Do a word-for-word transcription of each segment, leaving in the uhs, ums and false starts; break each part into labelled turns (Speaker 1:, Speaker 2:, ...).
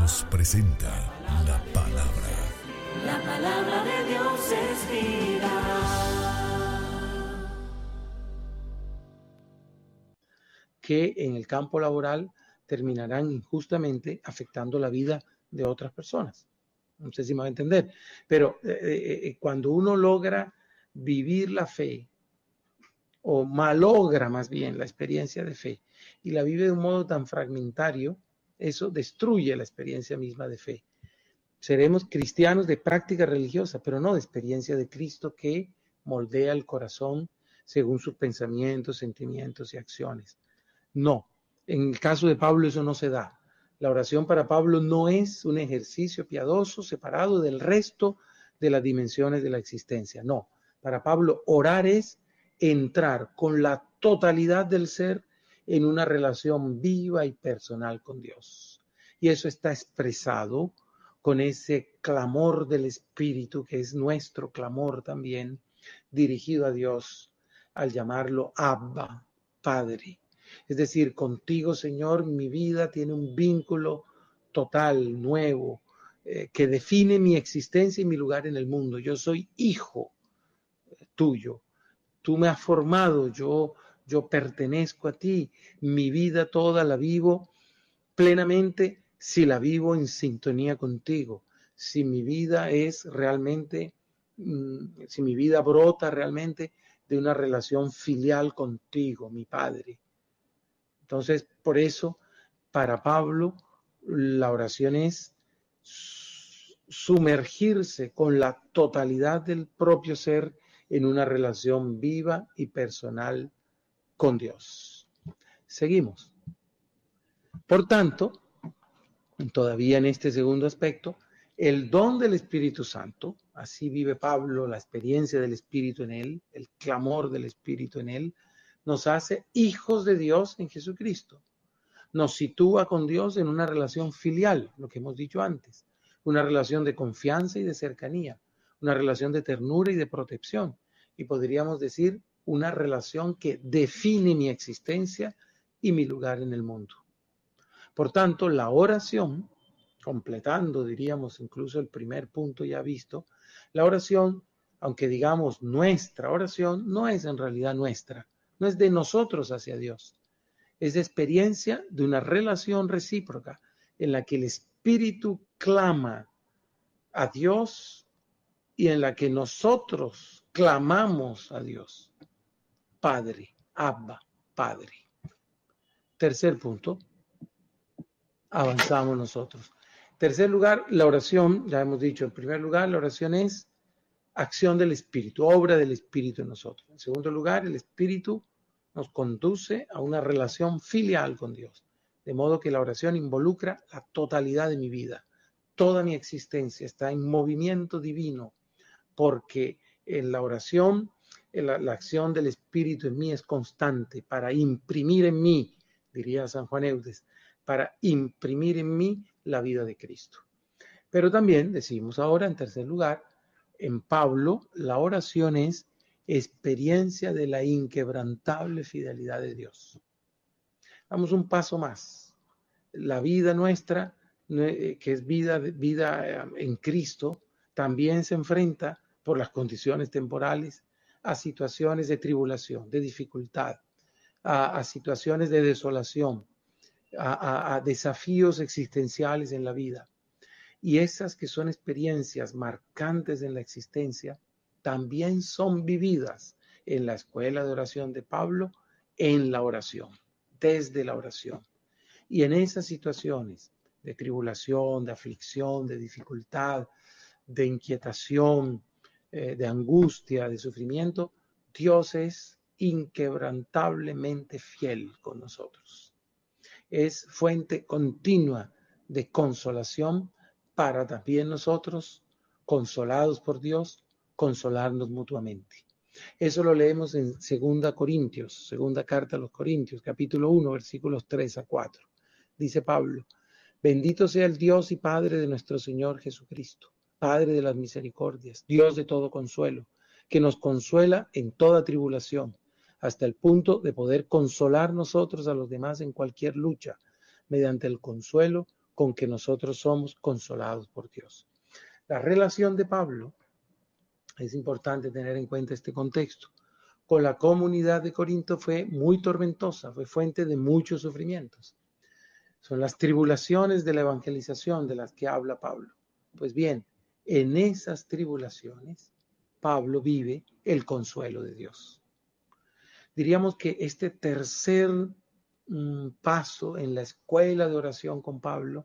Speaker 1: Dios presenta la palabra.
Speaker 2: La palabra de Dios es vida.
Speaker 3: Que en el campo laboral terminarán injustamente afectando la vida de otras personas. No sé si me va a entender, pero eh, eh, cuando uno logra vivir la fe, o malogra más bien la experiencia de fe, y la vive de un modo tan fragmentario, eso destruye la experiencia misma de fe. Seremos cristianos de práctica religiosa, pero no de experiencia de Cristo que moldea el corazón según sus pensamientos, sentimientos y acciones. No, en el caso de Pablo eso no se da. La oración para Pablo no es un ejercicio piadoso separado del resto de las dimensiones de la existencia. No, para Pablo orar es entrar con la totalidad del ser en una relación viva y personal con Dios. Y eso está expresado con ese clamor del Espíritu, que es nuestro clamor también, dirigido a Dios, al llamarlo Abba, Padre. Es decir, contigo, Señor, mi vida tiene un vínculo total, nuevo, eh, que define mi existencia y mi lugar en el mundo. Yo soy hijo tuyo. Tú me has formado, yo, yo pertenezco a ti. Mi vida toda la vivo plenamente si la vivo en sintonía contigo. Si mi vida es realmente, si mi vida brota realmente de una relación filial contigo, mi Padre. Entonces, por eso, para Pablo, la oración es sumergirse con la totalidad del propio ser en una relación viva y personal con Dios. Seguimos. Por tanto, todavía en este segundo aspecto, el don del Espíritu Santo, así vive Pablo, la experiencia del Espíritu en él, el clamor del Espíritu en él, nos hace hijos de Dios en Jesucristo. Nos sitúa con Dios en una relación filial, lo que hemos dicho antes, una relación de confianza y de cercanía, una relación de ternura y de protección, y podríamos decir una relación que define mi existencia y mi lugar en el mundo. Por tanto, la oración, completando, diríamos, incluso el primer punto ya visto, la oración, aunque digamos nuestra oración, no es en realidad nuestra, no es de nosotros hacia Dios, es de experiencia de una relación recíproca en la que el Espíritu clama a Dios y en la que nosotros clamamos a Dios. Padre, Abba, Padre. Tercer punto, avanzamos nosotros. Tercer lugar, la oración, ya hemos dicho, en primer lugar, la oración es acción del Espíritu, obra del Espíritu en nosotros. En segundo lugar, el Espíritu nos conduce a una relación filial con Dios, de modo que la oración involucra la totalidad de mi vida. Toda mi existencia está en movimiento divino, porque en la oración, en la, la acción del Espíritu en mí es constante para imprimir en mí, diría San Juan Eudes, para imprimir en mí la vida de Cristo. Pero también, decimos ahora, en tercer lugar, en Pablo, la oración es experiencia de la inquebrantable fidelidad de Dios. Damos un paso más. La vida nuestra, que es vida, vida en Cristo, también se enfrenta por las condiciones temporales a situaciones de tribulación, de dificultad, a, a situaciones de desolación, a, a, a desafíos existenciales en la vida. Y esas que son experiencias marcantes en la existencia, también son vividas en la escuela de oración de Pablo, en la oración, desde la oración. Y en esas situaciones de tribulación, de aflicción, de dificultad, de inquietación, eh, de angustia, de sufrimiento, Dios es inquebrantablemente fiel con nosotros. Es fuente continua de consolación para también nosotros, consolados por Dios, consolarnos mutuamente. Eso lo leemos en segunda Corintios, segunda carta a los Corintios, capítulo uno, versículos tres a cuatro. Dice Pablo: bendito sea el Dios y Padre de nuestro Señor Jesucristo, Padre de las misericordias, Dios de todo consuelo, que nos consuela en toda tribulación, hasta el punto de poder consolar nosotros a los demás en cualquier lucha, mediante el consuelo con que nosotros somos consolados por Dios. La relación de Pablo, es importante tener en cuenta este contexto, con la comunidad de Corinto fue muy tormentosa, fue fuente de muchos sufrimientos. Son las tribulaciones de la evangelización de las que habla Pablo. Pues bien, en esas tribulaciones, Pablo vive el consuelo de Dios. Diríamos que este tercer mm, paso en la escuela de oración con Pablo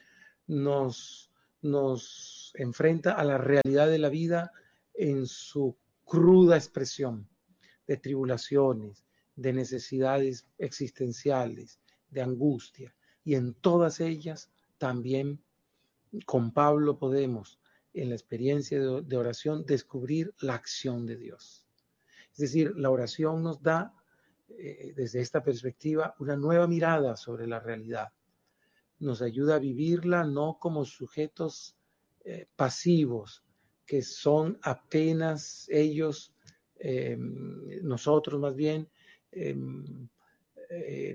Speaker 3: nos, nos enfrenta a la realidad de la vida en su cruda expresión, de tribulaciones, de necesidades existenciales, de angustia. Y en todas ellas también con Pablo podemos, en la experiencia de, de oración, descubrir la acción de Dios. Es decir, la oración nos da, eh, desde esta perspectiva, una nueva mirada sobre la realidad. Nos ayuda a vivirla no como sujetos eh, pasivos, que son apenas ellos, eh, nosotros más bien, eh, eh,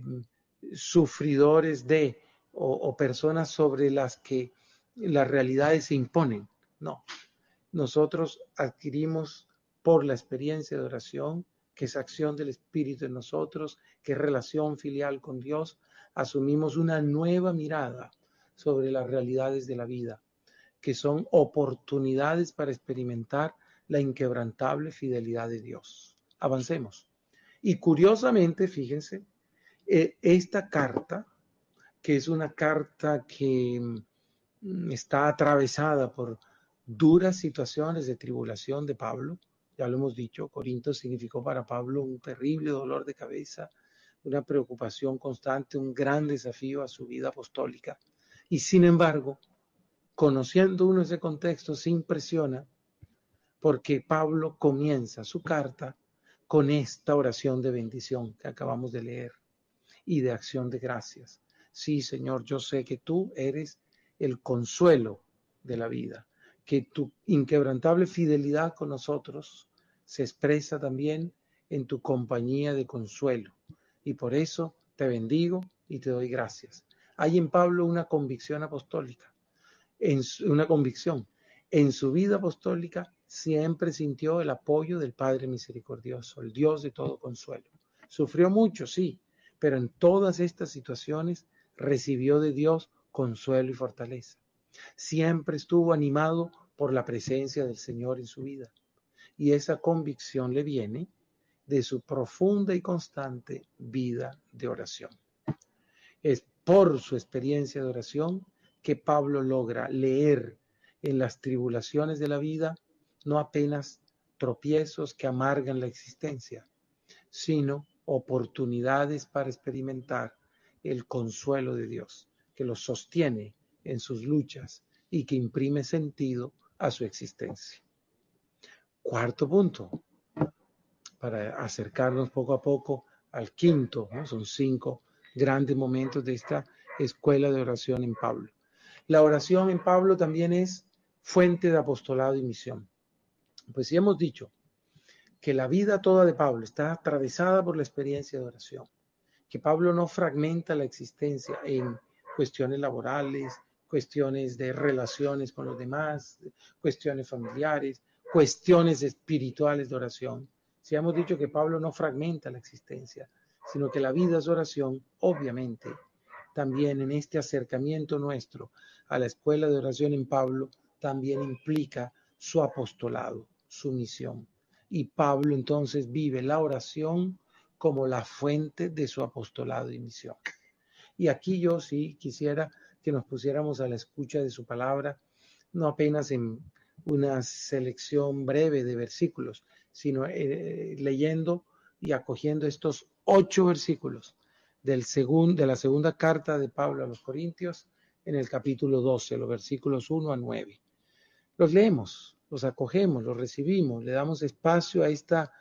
Speaker 3: sufridores de, o, o personas sobre las que las realidades se imponen. No, nosotros adquirimos por la experiencia de oración, que es acción del Espíritu en nosotros, que es relación filial con Dios, asumimos una nueva mirada sobre las realidades de la vida, que son oportunidades para experimentar la inquebrantable fidelidad de Dios. Avancemos. Y curiosamente, fíjense, eh, esta carta, que es una carta que mm, está atravesada por duras situaciones de tribulación de Pablo, ya lo hemos dicho, Corinto significó para Pablo un terrible dolor de cabeza, una preocupación constante, un gran desafío a su vida apostólica. Y sin embargo, conociendo uno ese contexto, se impresiona porque Pablo comienza su carta con esta oración de bendición que acabamos de leer y de acción de gracias. Sí, Señor, yo sé que tú eres el consuelo de la vida, que tu inquebrantable fidelidad con nosotros se expresa también en tu compañía de consuelo. Y por eso te bendigo y te doy gracias. Hay en Pablo una convicción apostólica, en su, una convicción. En su vida apostólica siempre sintió el apoyo del Padre misericordioso, el Dios de todo consuelo. Sufrió mucho, sí, pero en todas estas situaciones recibió de Dios consuelo y fortaleza. Siempre estuvo animado por la presencia del Señor en su vida. Y esa convicción le viene de su profunda y constante vida de oración. Es por su experiencia de oración que Pablo logra leer en las tribulaciones de la vida no apenas tropiezos que amargan la existencia, sino oportunidades para experimentar el consuelo de Dios, que los sostiene en sus luchas y que imprime sentido a su existencia. Cuarto punto, para acercarnos poco a poco al quinto, ¿no? Son cinco grandes momentos de esta escuela de oración en Pablo. La oración en Pablo también es fuente de apostolado y misión. Pues sí hemos dicho que la vida toda de Pablo está atravesada por la experiencia de oración, que Pablo no fragmenta la existencia en cuestiones laborales, cuestiones de relaciones con los demás, cuestiones familiares, cuestiones espirituales de oración. Si hemos dicho que Pablo no fragmenta la existencia, sino que la vida es oración, obviamente, también en este acercamiento nuestro a la escuela de oración en Pablo, también implica su apostolado, su misión. Y Pablo entonces vive la oración como la fuente de su apostolado y misión. Y aquí yo sí quisiera que nos pusiéramos a la escucha de su palabra, no apenas en una selección breve de versículos, sino eh, leyendo y acogiendo estos ocho versículos del segun, de la segunda carta de Pablo a los Corintios en el capítulo doce, los versículos uno a nueve. Los leemos, los acogemos, los recibimos, le damos espacio a esta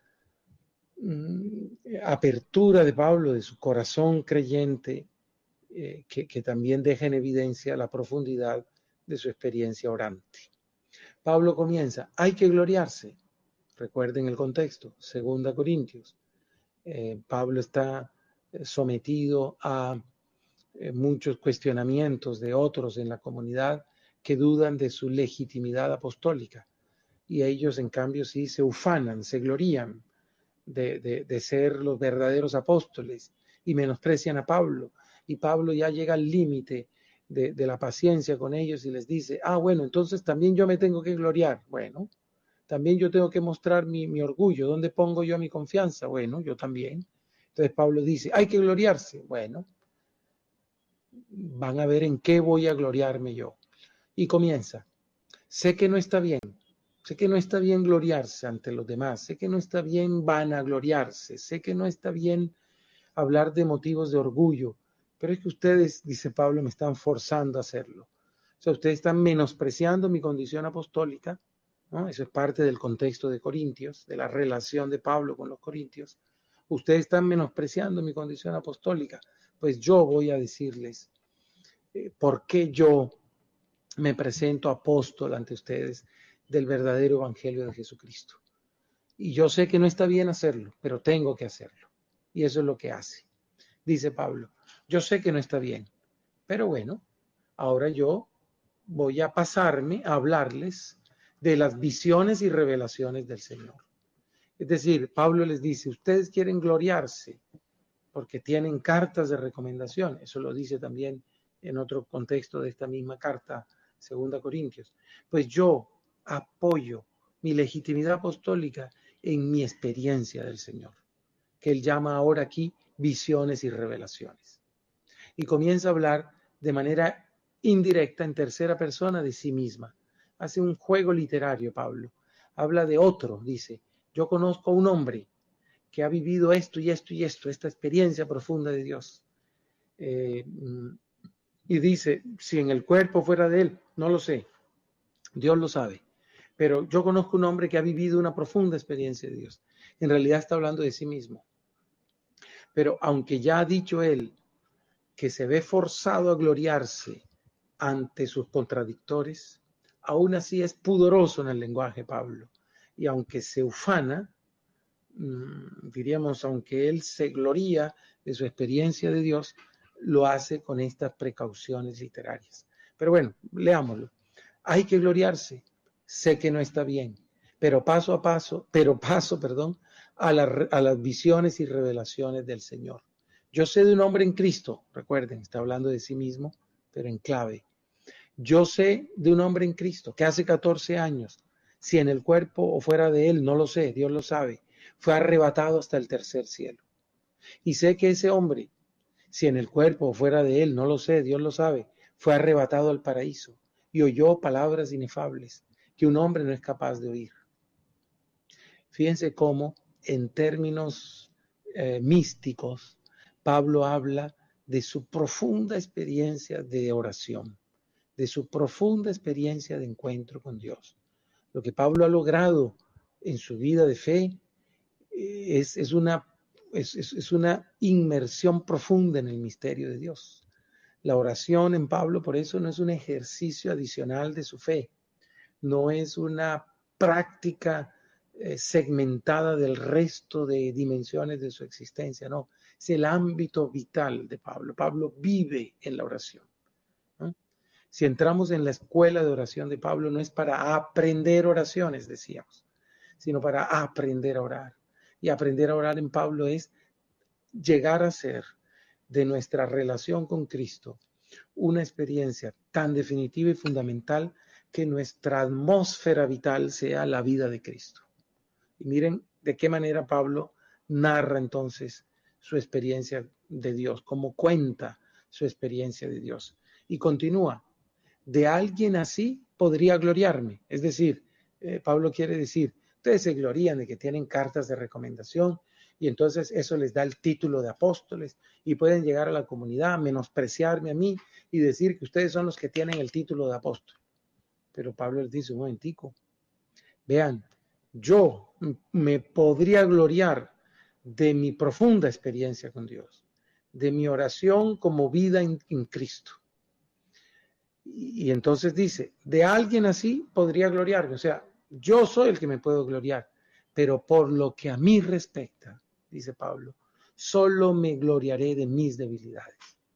Speaker 3: mm, apertura de Pablo, de su corazón creyente, eh, que, que también deja en evidencia la profundidad de su experiencia orante. Pablo comienza, hay que gloriarse. Recuerden el contexto, segunda Corintios. Eh, Pablo está sometido a eh, muchos cuestionamientos de otros en la comunidad que dudan de su legitimidad apostólica. Y ellos, en cambio, sí se ufanan, se glorían de, de, de ser los verdaderos apóstoles y menosprecian a Pablo. Y Pablo ya llega al límite de, de la paciencia con ellos y les dice, ah, bueno, entonces también yo me tengo que gloriar. Bueno, también yo tengo que mostrar mi, mi orgullo. ¿Dónde pongo yo mi confianza? Bueno, yo también. Entonces Pablo dice, hay que gloriarse. Bueno, van a ver en qué voy a gloriarme yo. Y comienza, sé que no está bien. Sé que no está bien gloriarse ante los demás, sé que no está bien vanagloriarse, sé que no está bien hablar de motivos de orgullo, pero es que ustedes, dice Pablo, me están forzando a hacerlo. O sea, ustedes están menospreciando mi condición apostólica, ¿no? Eso es parte del contexto de Corintios, de la relación de Pablo con los corintios. Ustedes están menospreciando mi condición apostólica, pues yo voy a decirles eh, por qué yo me presento apóstol ante ustedes del verdadero evangelio de Jesucristo. Y yo sé que no está bien hacerlo, pero tengo que hacerlo. Y eso es lo que hace. Dice Pablo, yo sé que no está bien, pero bueno, ahora yo voy a pasarme a hablarles de las visiones y revelaciones del Señor. Es decir, Pablo les dice, ustedes quieren gloriarse porque tienen cartas de recomendación. Eso lo dice también en otro contexto de esta misma carta, segunda Corintios. Pues yo apoyo mi legitimidad apostólica en mi experiencia del Señor, que él llama ahora aquí visiones y revelaciones. Y comienza a hablar de manera indirecta, en tercera persona, de sí misma. Hace un juego literario, Pablo. Habla de otro, dice, yo conozco a un hombre que ha vivido esto y esto y esto, esta experiencia profunda de Dios. Eh, y dice, si en el cuerpo fuera de él, no lo sé, Dios lo sabe. Pero yo conozco un hombre que ha vivido una profunda experiencia de Dios. En realidad está hablando de sí mismo. Pero aunque ya ha dicho él que se ve forzado a gloriarse ante sus contradictores, aún así es pudoroso en el lenguaje Pablo. Y aunque se ufana, mmm, diríamos, aunque él se gloría de su experiencia de Dios, lo hace con estas precauciones literarias. Pero bueno, leámoslo. Hay que gloriarse. Sé que no está bien, pero paso a paso, pero paso, perdón, a, la, a las visiones y revelaciones del Señor. Yo sé de un hombre en Cristo, recuerden, está hablando de sí mismo, pero en clave. Yo sé de un hombre en Cristo que hace catorce años, si en el cuerpo o fuera de él, no lo sé, Dios lo sabe, fue arrebatado hasta el tercer cielo. Y sé que ese hombre, si en el cuerpo o fuera de él, no lo sé, Dios lo sabe, fue arrebatado al paraíso y oyó palabras inefables que un hombre no es capaz de oír. Fíjense cómo, en términos eh, místicos, Pablo habla de su profunda experiencia de oración, de su profunda experiencia de encuentro con Dios. Lo que Pablo ha logrado en su vida de fe es, es, una, es, es una inmersión profunda en el misterio de Dios. La oración en Pablo, por eso, no es un ejercicio adicional de su fe, no es una práctica eh, segmentada del resto de dimensiones de su existencia, no, es el ámbito vital de Pablo. Pablo vive en la oración, ¿no? Si entramos en la escuela de oración de Pablo, no es para aprender oraciones, decíamos, sino para aprender a orar. Y aprender a orar en Pablo es llegar a ser de nuestra relación con Cristo una experiencia tan definitiva y fundamental que nuestra atmósfera vital sea la vida de Cristo. Y miren de qué manera Pablo narra entonces su experiencia de Dios, cómo cuenta su experiencia de Dios. Y continúa, de alguien así podría gloriarme. Es decir, eh, Pablo quiere decir, ustedes se glorían de que tienen cartas de recomendación y entonces eso les da el título de apóstoles y pueden llegar a la comunidad a menospreciarme a mí y decir que ustedes son los que tienen el título de apóstol. Pero Pablo les dice, un momentico, vean, yo me podría gloriar de mi profunda experiencia con Dios, de mi oración como vida en, en Cristo. Y, y entonces dice, de alguien así podría gloriarme, o sea, yo soy el que me puedo gloriar, pero por lo que a mí respecta, dice Pablo, solo me gloriaré de mis debilidades.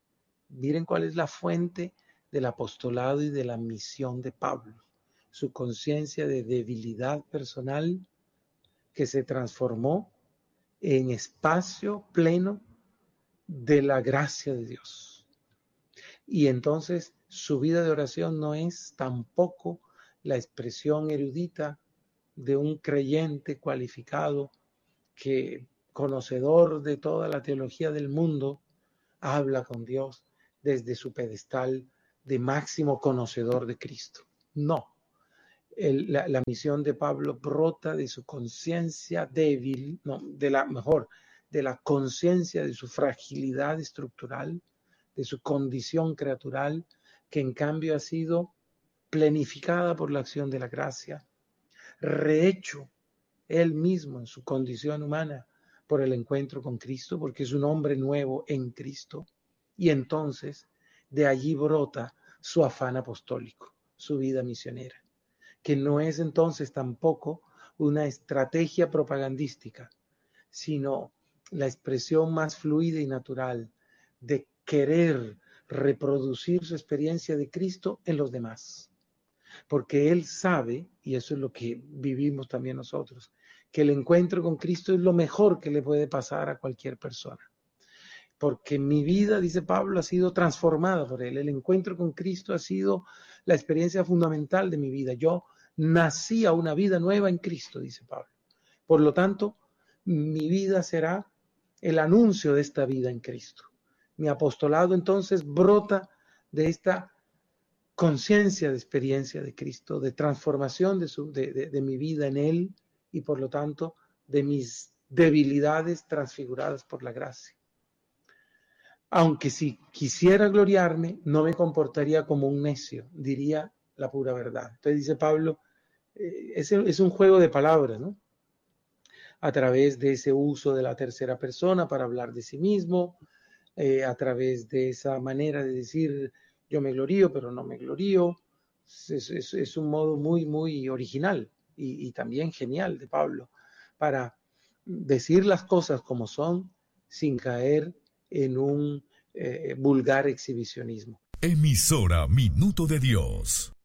Speaker 3: Miren cuál es la fuente del apostolado y de la misión de Pablo. Su conciencia de debilidad personal que se transformó en espacio pleno de la gracia de Dios. Y entonces su vida de oración no es tampoco la expresión erudita de un creyente cualificado que, conocedor de toda la teología del mundo, habla con Dios desde su pedestal de máximo conocedor de Cristo. No. El, la, la misión de Pablo brota de su conciencia débil, no, de la mejor, de la conciencia de su fragilidad estructural, de su condición creatural, que en cambio ha sido plenificada por la acción de la gracia, rehecho él mismo en su condición humana por el encuentro con Cristo, porque es un hombre nuevo en Cristo, y entonces de allí brota su afán apostólico, su vida misionera, que no es entonces tampoco una estrategia propagandística, sino la expresión más fluida y natural de querer reproducir su experiencia de Cristo en los demás. Porque él sabe, y eso es lo que vivimos también nosotros, que el encuentro con Cristo es lo mejor que le puede pasar a cualquier persona. Porque mi vida, dice Pablo, ha sido transformada por él. El encuentro con Cristo ha sido la experiencia fundamental de mi vida. Yo nací a una vida nueva en Cristo, dice Pablo. Por lo tanto, mi vida será el anuncio de esta vida en Cristo. Mi apostolado entonces brota de esta conciencia de experiencia de Cristo, de transformación de, su, de, de, de mi vida en Él y por lo tanto de mis debilidades transfiguradas por la gracia. Aunque si quisiera gloriarme, no me comportaría como un necio, diría la pura verdad. Entonces dice Pablo, eh, es, es un juego de palabras, ¿no? A través de ese uso de la tercera persona para hablar de sí mismo, eh, a través de esa manera de decir yo me glorío, pero no me glorío. Es, es, es un modo muy, muy original y, y también genial de Pablo para decir las cosas como son sin caer en un eh, vulgar exhibicionismo.
Speaker 1: Emisora Minuto de Dios.